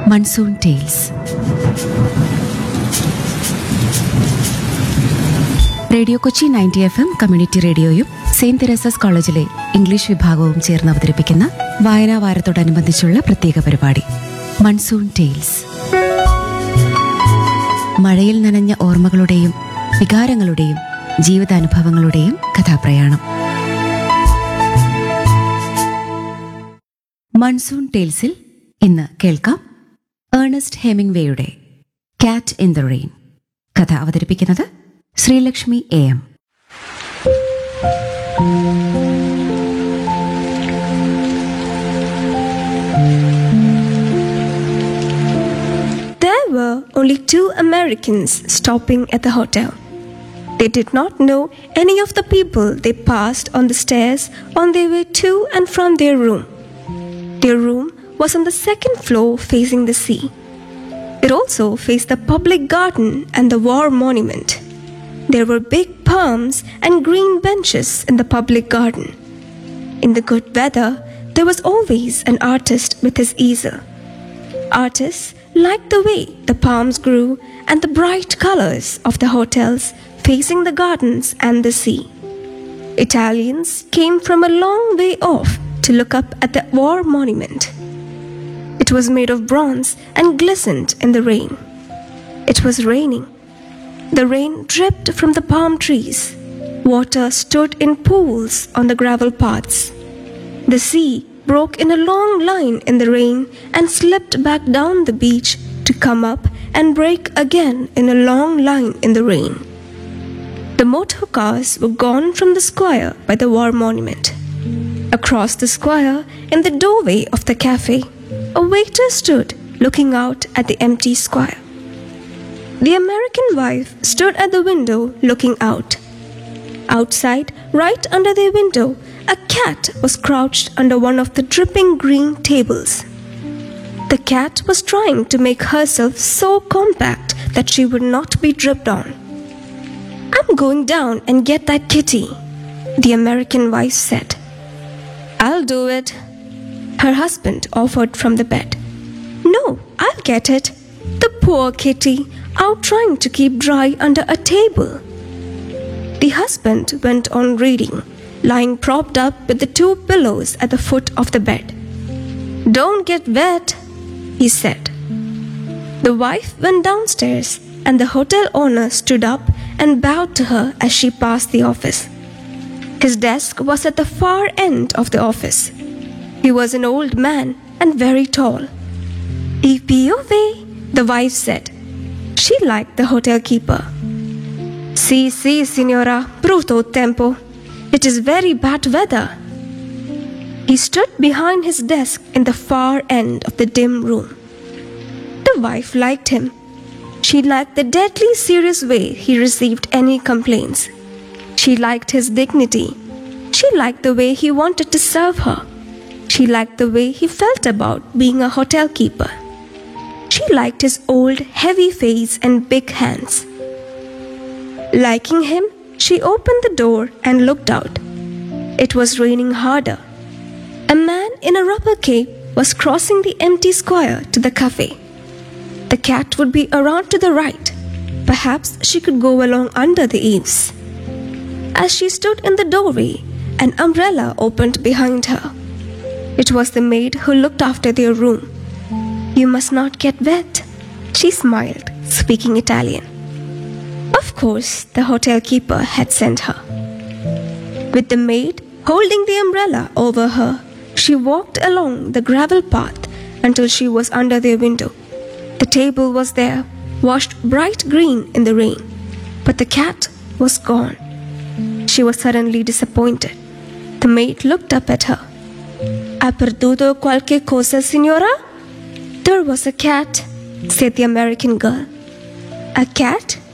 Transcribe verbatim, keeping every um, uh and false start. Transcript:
Monsoon tales. Radio Kochi ninety F M community റേഡിയോയും Saint Teresa's കോളേജിലെ English വിഭാഗവും ചേർന്ന് അവതരിപ്പിക്കുന്ന വായനാ വാരത്തോടനുബന്ധിച്ചുള്ള പ്രത്യേക പരിപാടി മൺസൂൺ ടെയിൽസ്. മഴയിൽ നനഞ്ഞ ഓർമ്മകളുടെയും വികാരങ്ങളുടെയും ജീവിതാനുഭവങ്ങളുടെയും കഥാപ്രയാണം. മൺസൂൺ ടെയിൽസിൽ ഇന്ന് കേൾക്കാം ഏണസ്റ്റ് ഹെമിംഗ്വേയുടെ കാറ്റ് ഇൻ ദ റെയിൻ. കഥ അവതരിപ്പിക്കുന്നത് Sreelakshmi A M. There were only two Americans stopping at the hotel. They did not know any of the people they passed on the stairs on their way to and from their room. Their room was on the second floor facing the sea. It also faced the public garden and the war monument. There were big palms and green benches in the public garden. In the good weather, there was always an artist with his easel. Artists liked the way the palms grew and the bright colors of the hotels facing the gardens and the sea. Italians came from a long way off to look up at the war monument. It was made of bronze and glistened in the rain. It was raining. The rain dripped from the palm trees. Water stood in pools on the gravel paths. The sea broke in a long line in the rain and slipped back down the beach to come up and break again in a long line in the rain. The motor cars were gone from the square by the war monument. Across the square, in the doorway of the cafe, a waiter stood looking out at the empty square. The American wife stood at the window looking out. Outside, right under their window, a cat was crouched under one of the dripping green tables. The cat was trying to make herself so compact that she would not be dripped on. "I'm going down and get that kitty," the American wife said. "I'll do it," her husband offered from the bed. "No, I'll get it. The poor kitty, out trying to keep dry under a table." The husband went on reading, lying propped up with the two pillows at the foot of the bed. "Don't get wet," he said. The wife went downstairs, and the hotel owner stood up and bowed to her as she passed the office. His desk was at the far end of the office. He was an old man and very tall. "E piove," the wife said. She liked the hotel keeper. "Si, si, signora, brutto tempo. It is very bad weather." He stood behind his desk in the far end of the dim room. The wife liked him. She liked the deadly serious way he received any complaints. She liked his dignity. She liked the way he wanted to serve her. She liked the way he felt about being a hotel keeper. She liked his old, heavy face and big hands. Liking him, she opened the door and looked out. It was raining harder. A man in a rubber cape was crossing the empty square to the cafe. The cat would be around to the right. Perhaps she could go along under the eaves. As she stood in the doorway, an umbrella opened behind her. It was the maid who looked after their room. "You must not get wet," she smiled, speaking Italian. Of course, the hotel keeper had sent her. With the maid holding the umbrella over her, she walked along the gravel path until she was under their window. The table was there, washed bright green in the rain, but the cat was gone. She was suddenly disappointed. The maid looked up at her. "Ha perduto qualche cosa, signora?" "There was a cat," said the American girl. "A cat?"